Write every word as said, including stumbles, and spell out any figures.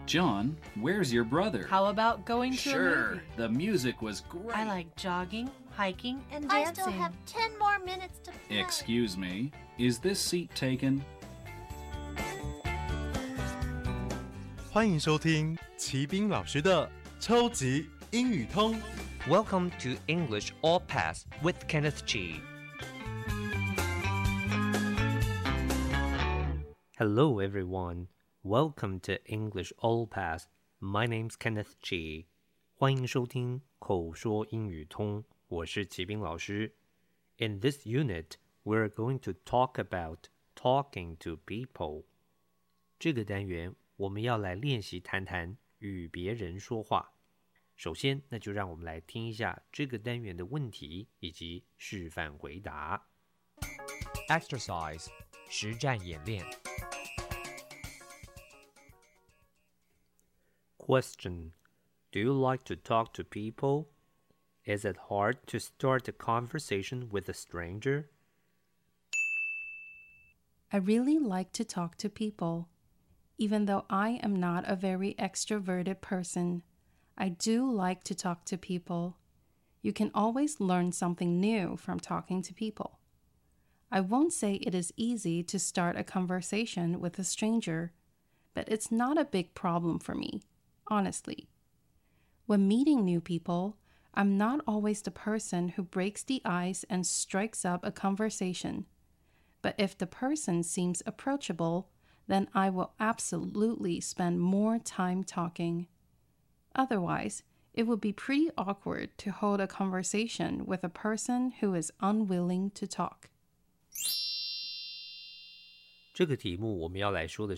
John, where's your brother? How about going to Sure, a movie? the music was great. I like jogging, hiking, and I dancing. still have ten more minutes to play. Excuse me, is this seat taken? 欢迎收听齐斌老师的超级英语通。 Welcome to English All Pass with Kenneth Chi. Hello everyone. Welcome to English All Pass. My name's Kenneth Chi. 欢迎收听口说英语通，我是齐斌老师。In this unit, we're going to talk about talking to people. 这个单元我们要来练习谈谈与别人说话。首先，那就让我们来听一下这个单元的问题以及示范回答。Exercise 实战演练。Question: Do you like to talk to people? Is it hard to start a conversation with a stranger? I really like to talk to people. Even though I am not a very extroverted person, I do like to talk to people. You can always learn something new from talking to people. I won't say it is easy to start a conversation with a stranger, but it's not a big problem for me, honestly. When meeting new people, I'm not always the person who breaks the ice and strikes up a conversation. But if the person seems approachable, then I will absolutely spend more time talking. Otherwise, it would be pretty awkward to hold a conversation with a person who is unwilling to talk. 这个题目我们要来说的